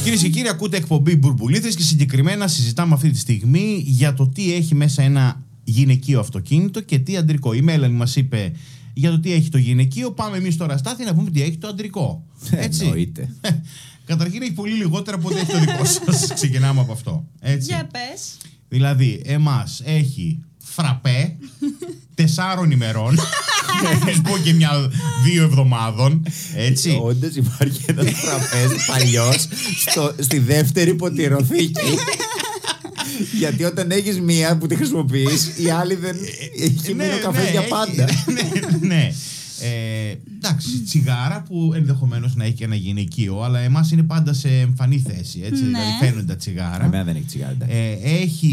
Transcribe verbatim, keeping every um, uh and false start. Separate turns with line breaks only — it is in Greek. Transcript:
Κυρίες και κύριοι, ακούτε εκπομπή Μπουρμπουλήθρες και συγκεκριμένα συζητάμε αυτή τη στιγμή για το τι έχει μέσα ένα γυναικείο αυτοκίνητο και τι αντρικό. Η Μέλανη μας είπε για το τι έχει το γυναικείο. Πάμε εμείς τώρα, Στάθη, να πούμε τι έχει το αντρικό. Έτσι.
Εννοείται.
Καταρχήν έχει πολύ λιγότερα από ό,τι έχει το δικό σας. Ξεκινάμε από αυτό. Έτσι.
Για πες.
Δηλαδή, εμάς έχει φραπέ τεσσάρων ημερών. Θα πω και μια δύο εβδομάδων. Έτσι.
Όντως υπάρχει ένας φραπές παλιός στη δεύτερη ποτηροθήκη. Γιατί όταν έχεις μία που τη χρησιμοποιείς, η άλλη δεν έχει μείνει ο καφές για πάντα.
Ναι. Ε, εντάξει, τσιγάρα που ενδεχομένως να έχει και ένα γυναικείο, αλλά εμάς είναι πάντα σε εμφανή θέση. Έτσι,
Ναι.
δηλαδή φαίνονται τα τσιγάρα.
Εμένα δεν έχει τσιγάρα.
Ε, έχει